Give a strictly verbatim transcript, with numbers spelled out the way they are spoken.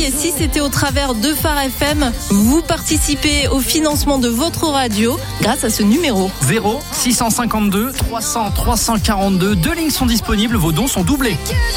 et si c'était au travers de Phare F M, vous participez au financement de votre radio grâce à ce numéro. zéro six cent cinquante-deux trois cents trois cent quarante-deux. Deux lignes sont disponibles, vos dons sont doublés.